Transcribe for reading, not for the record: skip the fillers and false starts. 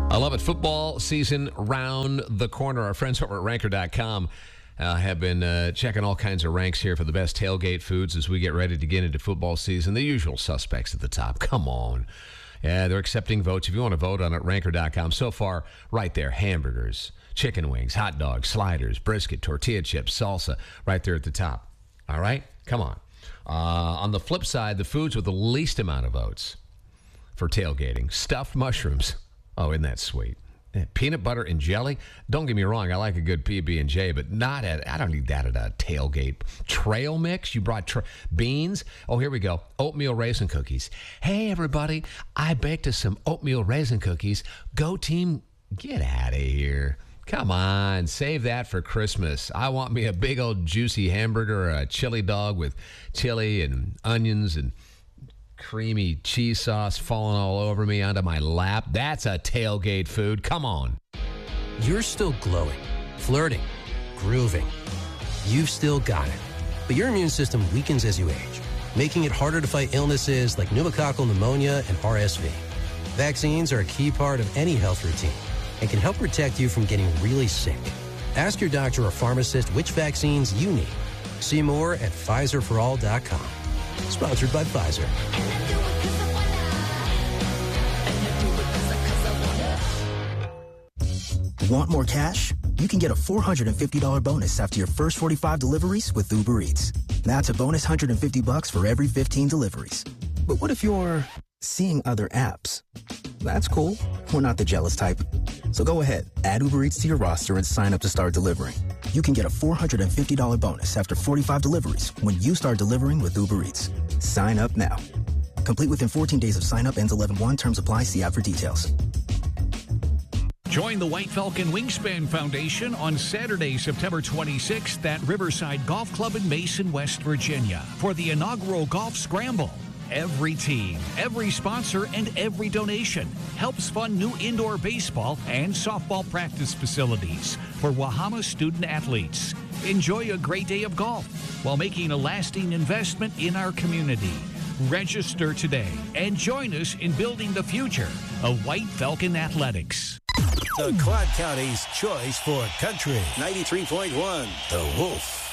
I love it. Football season round the corner. Our friends over at Ranker.com have been checking all kinds of ranks here for the best tailgate foods as we get ready to get into football season. The usual suspects at the top. Come on. Yeah, they're accepting votes. If you want to vote on it, Ranker.com. So far, right there, hamburgers, chicken wings, hot dogs, sliders, brisket, tortilla chips, salsa, right there at the top. All right? Come on. On the flip side, the foods with the least amount of votes for tailgating, stuffed mushrooms. Oh, isn't that sweet? Peanut butter and jelly. Don't get me wrong, I like a good PB&J, but I don't need that at a tailgate. Trail mix. You brought beans. Oh, here we go. Oatmeal raisin cookies. Hey, everybody, I baked us some oatmeal raisin cookies. Go team, get out of here. Come on, save that for Christmas. I want me a big old juicy hamburger or a chili dog with chili and onions and creamy cheese sauce falling all over me onto my lap. That's a tailgate food. Come on. You're still glowing, flirting, grooving. You've still got it. But your immune system weakens as you age, making it harder to fight illnesses like pneumococcal pneumonia and RSV. Vaccines are a key part of any health routine and can help protect you from getting really sick. Ask your doctor or pharmacist which vaccines you need. See more at PfizerForAll.com. Sponsored by Pfizer. Want more cash? You can get a $450 bonus after your first 45 deliveries with Uber Eats. That's a bonus $150 for every 15 deliveries. But what if you're seeing other apps? That's cool. We're not the jealous type. So go ahead, add Uber Eats to your roster and sign up to start delivering. You can get a $450 bonus after 45 deliveries when you start delivering with Uber Eats. Sign up now. Complete within 14 days of sign up. Ends 11/1. Terms apply. See app for details. Join the White Falcon Wingspan Foundation on Saturday, September 26th at Riverside Golf Club in Mason, West Virginia for the inaugural Golf Scramble. Every team, every sponsor, and every donation helps fund new indoor baseball and softball practice facilities for Wahama student athletes. Enjoy a great day of golf while making a lasting investment in our community. Register today and join us in building the future of White Falcon Athletics. The Quad County's choice for country. 93.1 The Wolf.